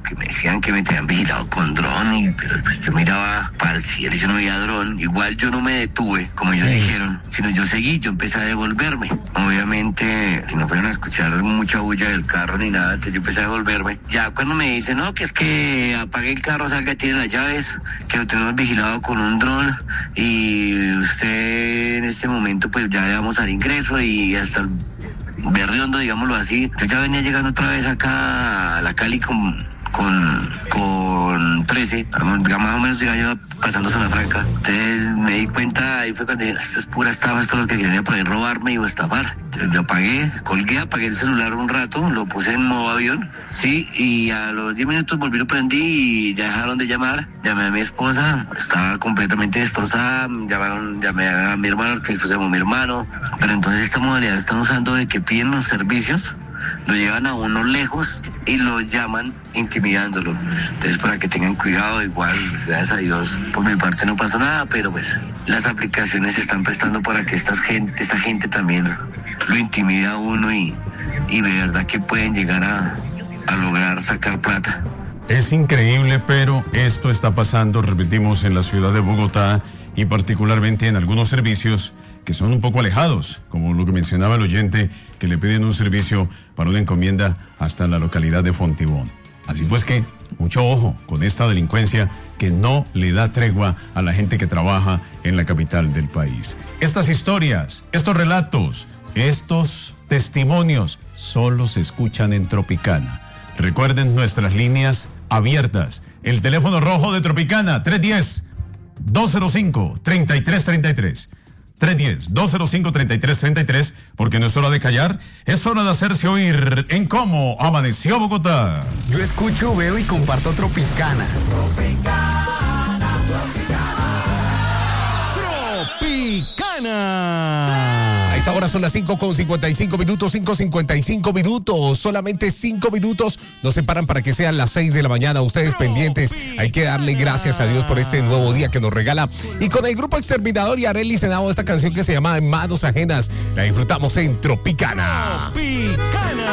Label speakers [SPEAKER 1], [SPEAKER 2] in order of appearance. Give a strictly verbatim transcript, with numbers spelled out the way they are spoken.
[SPEAKER 1] porque me decían que me tenían vigilado con dron, y, pero pues yo miraba para el cielo y yo no veía dron. Igual yo no me detuve, como ellos sí. dijeron, sino yo seguí, yo empecé a devolverme. Obviamente, si no fueron a escuchar mucha bulla del carro ni nada, entonces yo empecé a devolverme. Ya cuando me dicen, no, que es que apague el carro, salga y tiene las llaves, que lo tenemos vigilado con un dron, y usted en este momento pues ya le vamos al ingreso y hasta el berriondo, digámoslo así. Yo ya venía llegando otra vez acá a la Cali con con con trece, más o menos llegaba yo pasando Zona Franca. Entonces me di cuenta, ahí fue cuando dije, esto es pura estafa, esto es lo que quería poder robarme y o estafar. Entonces lo apagué, colgué, apagué el celular un rato, lo puse en modo avión, sí, y a los diez minutos volví, lo prendí y ya dejaron de llamar. Llamé a mi esposa, estaba completamente destrozada, llamaron, llamé a mi hermano, que después llamó a mi hermano, pero entonces esta modalidad están usando de que piden los servicios, lo llevan a uno lejos y lo llaman intimidándolo. Entonces, para que tengan cuidado, igual, pues, gracias a Dios, por mi parte no pasó nada, pero pues las aplicaciones se están prestando para que esta gente, esta gente también lo intimida a uno y, y de verdad que pueden llegar a, a lograr sacar plata.
[SPEAKER 2] Es increíble, pero esto está pasando, repetimos, en la ciudad de Bogotá y particularmente en algunos servicios que son un poco alejados, como lo que mencionaba el oyente, que le piden un servicio para una encomienda hasta la localidad de Fontibón. Así pues que, mucho ojo con esta delincuencia que no le da tregua a la gente que trabaja en la capital del país. Estas historias, estos relatos, estos testimonios solo se escuchan en Tropicana. Recuerden nuestras líneas abiertas. El teléfono rojo de Tropicana, tres uno cero, dos cero cinco, tres tres tres tres. tres uno cero, dos cero cinco, tres tres tres tres, porque no es hora de callar, es hora de hacerse oír en Cómo Amaneció Bogotá.
[SPEAKER 3] Yo escucho, veo y comparto Tropicana.
[SPEAKER 4] Tropicana, Tropicana. Tropicana. A esta hora son las cinco con cincuenta y cinco minutos, cinco cincuenta y cinco minutos, solamente cinco minutos nos separan para que sean las seis de la mañana. Ustedes pendientes, hay que darle gracias a Dios por este nuevo día que nos regala. Y con el grupo Exterminador y Arely Senado, esta canción que se llama En Manos Ajenas, la disfrutamos en Tropicana. Tropicana.